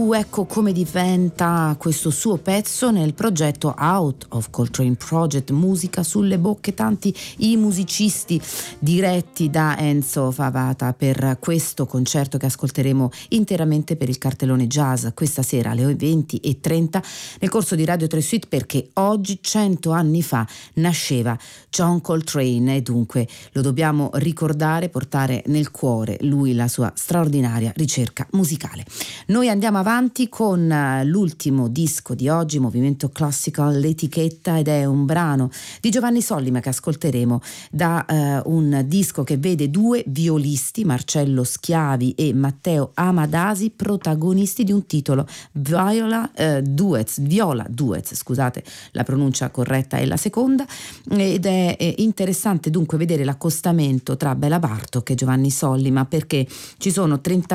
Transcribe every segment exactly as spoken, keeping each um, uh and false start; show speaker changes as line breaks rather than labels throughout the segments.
più, ecco come diventa questo suo pezzo nel progetto Out of Coltrane Project, musica sulle bocche, tanti i musicisti diretti da Enzo Favata per questo concerto che ascolteremo interamente per il cartellone jazz questa sera alle venti e trenta nel corso di Radio tre Suite, perché oggi cento anni fa nasceva John Coltrane e dunque lo dobbiamo ricordare, portare nel cuore lui, la sua straordinaria ricerca musicale. Noi andiamo avanti con l'ultimo disco di oggi, Movimento Classical, l'etichetta, ed è un brano di Giovanni Sollima che ascolteremo da eh, un disco che vede due violisti, Marcello Schiavi e Matteo Amadasi, protagonisti di un titolo Viola eh, Duets, Viola Duets, scusate, la pronuncia corretta è la seconda, ed è eh, interessante dunque vedere l'accostamento tra Bela Bartok e Giovanni Sollima, perché ci sono trenta,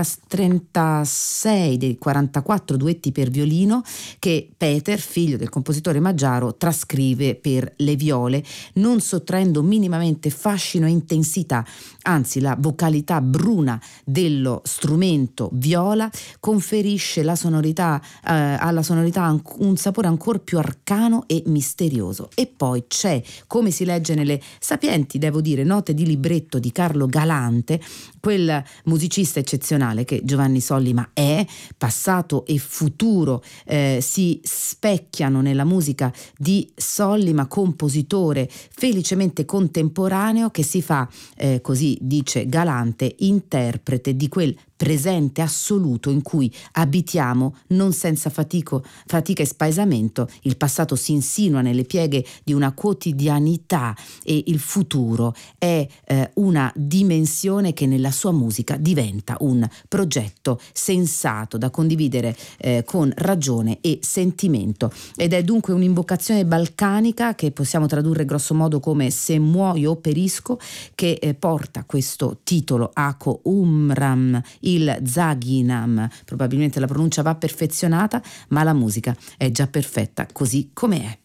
trentasei dei quarantaquattro duetti per violino che Peter, figlio del compositore Maggiaro, trascrive per le viole, non sottraendo minimamente fascino e intensità, anzi la vocalità bruna dello strumento viola conferisce la sonorità eh, alla sonorità un sapore ancora più arcano e misterioso. E poi c'è, come si legge nelle sapienti, devo dire, note di libretto di Carlo Galante, quel musicista eccezionale che Giovanni Sollima è, passato e futuro eh, si specchiano nella musica di Sollima, compositore felicemente contemporaneo che si fa, eh, così dice Galante, interprete di quel presente assoluto in cui abitiamo non senza fatico, fatica e spaesamento. Il passato si insinua nelle pieghe di una quotidianità e il futuro è eh, una dimensione che nella sua musica diventa un progetto sensato da condividere eh, con ragione e sentimento, ed è dunque un'invocazione balcanica che possiamo tradurre grosso modo come se muoio perisco, che eh, porta questo titolo Ako Umram il Zaginam. Probabilmente la pronuncia va perfezionata, ma la musica è già perfetta così com'è.